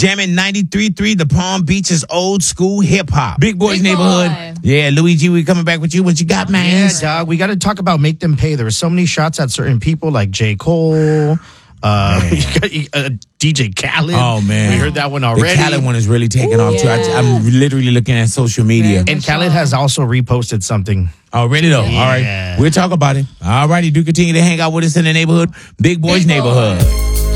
Jamming 93.3, the Palm Beaches old school hip hop. Big Boys Big Neighborhood. Boy. Yeah, Luigi, we coming back with you. What you got, man? Yeah, dog. We got to talk about Make Them Pay. There were so many shots at certain people like J. Cole, DJ Khaled. Oh, man. We heard that one The already. Khaled one is really taking off, too. Yeah. I'm literally looking at social media. Very And Khaled has also reposted something. Oh, really, though? Yeah. All right. We'll talk about it. All righty. Do continue to hang out with us in the neighborhood. Big Boys Big Boy. Neighborhood.